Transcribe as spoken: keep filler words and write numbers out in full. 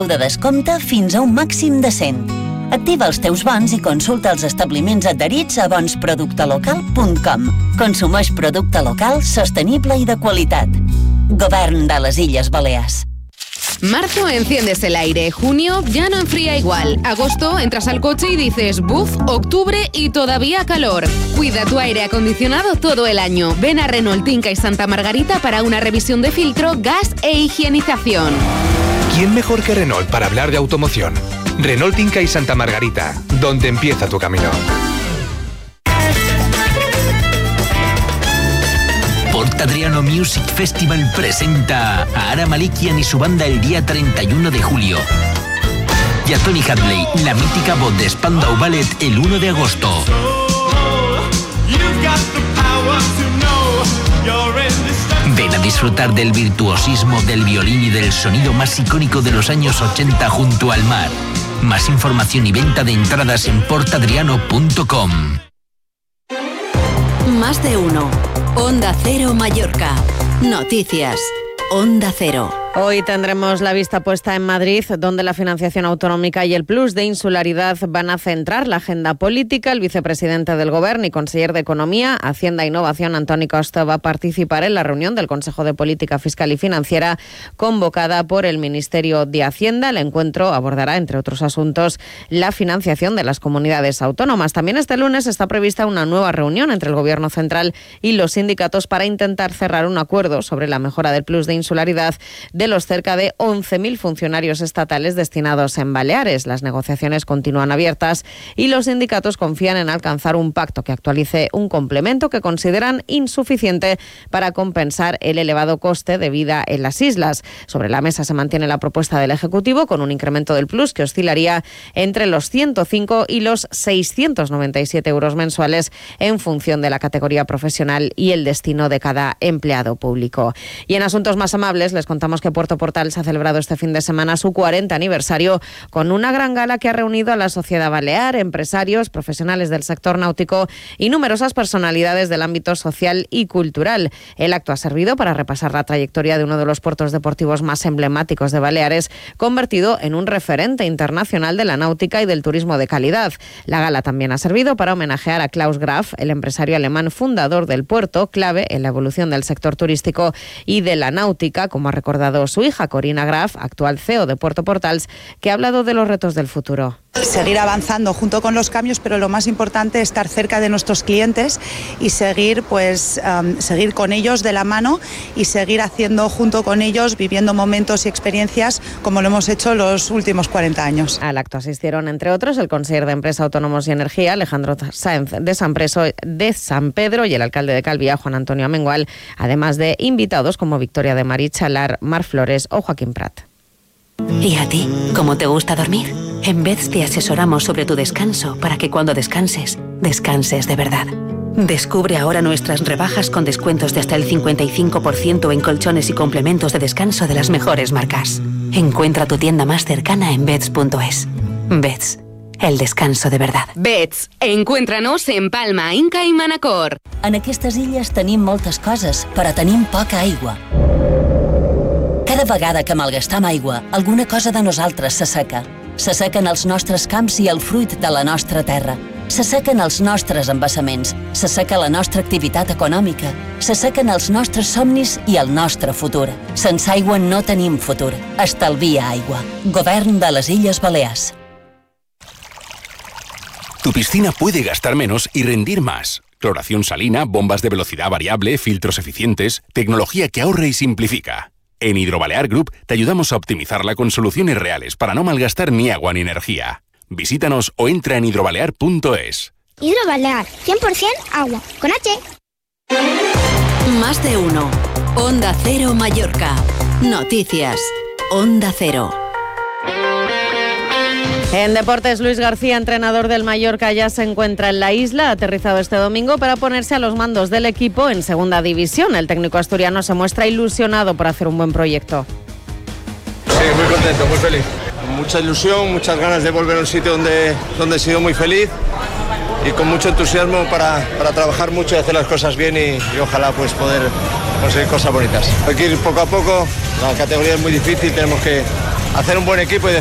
de descompte fins a un màxim de cent. Activa els teus bons i consulta els establiments adherits a bons producte local punt com. Consumeix producte local, sostenible i de qualitat. Govern de les Illes Balears. Marzo enciendes el aire, junio ya no enfría igual, agosto entras al coche y dices buf, octubre y todavía calor. Cuida tu aire acondicionado todo el año. Ven a Renault Tinca y Santa Margarita para una revisión de filtro, gas e higienización. ¿Quién mejor que Renault para hablar de automoción? Renault Tinca y Santa Margarita, donde empieza tu camino. Port Adriano Music Festival presenta a Ara Malikian y su banda el día treinta y uno de julio. Y a Tony Hadley, la mítica voz de Spandau Ballet, el uno de agosto. Ven a disfrutar del virtuosismo del violín y del sonido más icónico de los años ochenta junto al mar. Más información y venta de entradas en port adriano punto com. Más de uno. Onda Cero Mallorca. Noticias. Onda Cero. Hoy tendremos la vista puesta en Madrid, donde la financiación autonómica y el plus de insularidad van a centrar la agenda política. El vicepresidente del Gobierno y conseller de Economía, Hacienda e Innovación, Antoni Costa, va a participar en la reunión del Consejo de Política Fiscal y Financiera convocada por el Ministerio de Hacienda. El encuentro abordará, entre otros asuntos, la financiación de las comunidades autónomas. También este lunes está prevista una nueva reunión entre el Gobierno central y los sindicatos para intentar cerrar un acuerdo sobre la mejora del plus de insularidad de los cerca de once mil funcionarios estatales destinados en Baleares. Las negociaciones continúan abiertas y los sindicatos confían en alcanzar un pacto que actualice un complemento que consideran insuficiente para compensar el elevado coste de vida en las islas. Sobre la mesa se mantiene la propuesta del Ejecutivo con un incremento del plus que oscilaría entre los ciento cinco y los seiscientos noventa y siete euros mensuales en función de la categoría profesional y el destino de cada empleado público. Y en asuntos más amables les contamos que Puerto Portal se ha celebrado este fin de semana su cuarenta aniversario con una gran gala que ha reunido a la sociedad balear, empresarios, profesionales del sector náutico y numerosas personalidades del ámbito social y cultural. El acto ha servido para repasar la trayectoria de uno de los puertos deportivos más emblemáticos de Baleares, convertido en un referente internacional de la náutica y del turismo de calidad. La gala también ha servido para homenajear a Klaus Graf, el empresario alemán fundador del puerto, clave en la evolución del sector turístico y de la náutica, como ha recordado su hija Corina Graf, actual C E O de Puerto Portals, que ha hablado de los retos del futuro. Seguir avanzando junto con los cambios, pero lo más importante es estar cerca de nuestros clientes y seguir, pues, um, seguir con ellos de la mano y seguir haciendo junto con ellos, viviendo momentos y experiencias como lo hemos hecho los últimos cuarenta años. Al acto asistieron, entre otros, el consejero de Empresa, Autónomos y Energía, Alejandro Sáenz de San, Preso, de San Pedro, y el alcalde de Calviá, Juan Antonio Amengual, además de invitados como Victoria de Marí Chalar, Mar Flores o Joaquín Prat. ¿Y a ti? ¿Cómo te gusta dormir? En Beds te asesoramos sobre tu descanso para que cuando descanses, descanses de verdad. Descubre ahora nuestras rebajas con descuentos de hasta el cincuenta y cinco por ciento en colchones y complementos de descanso de las mejores marcas. Encuentra tu tienda más cercana en beds punto es. Beds, el descanso de verdad. Beds, encuéntranos en Palma, Inca i Manacor. En aquestes illes tenim moltes coses, però tenim poca aigua. Cada vegada que malgastam aigua, alguna cosa de nosaltres s'asseca. S'assequen els nostres camps i el fruit de la nostra terra. S'assequen els nostres embassaments, s'asseca la nostra activitat econòmica, s'assequen els nostres somnis i el nostre futur. Sense aigua no tenim futur. Estalvia aigua. Govern de les Illes Balears. Tu piscina puede gastar menos y rendir más. Cloración salina, bombas de velocidad variable, filtros eficientes, tecnología que ahorra y simplifica. En Hidrobalear Group te ayudamos a optimizarla con soluciones reales para no malgastar ni agua ni energía. Visítanos o entra en hidrobalear punto es. Hidrobalear, cien por ciento agua, con H. Más de uno. Onda Cero Mallorca. Noticias. Onda Cero. En deportes, Luis García, entrenador del Mallorca, ya se encuentra en la isla, ha aterrizado este domingo para ponerse a los mandos del equipo en segunda división. El técnico asturiano se muestra ilusionado por hacer un buen proyecto. Sí, muy contento, muy feliz. Mucha ilusión, muchas ganas de volver a un sitio donde, donde he sido muy feliz y con mucho entusiasmo para, para trabajar mucho y hacer las cosas bien y, y ojalá pues poder conseguir cosas bonitas. Hay que ir poco a poco, la categoría es muy difícil, tenemos que hacer un buen equipo y